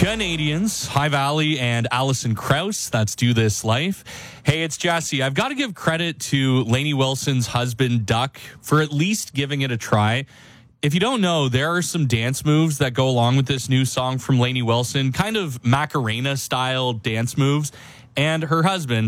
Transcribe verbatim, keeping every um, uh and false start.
Canadians, High Valley and Allison Krauss. That's Do This Life. Hey, it's Jesse. I've got to give credit to Lainey Wilson's husband, Duck, for at least giving it a try. If you don't know, there are some dance moves that go along with this new song from Lainey Wilson, kind of Macarena-style dance moves. And her husband,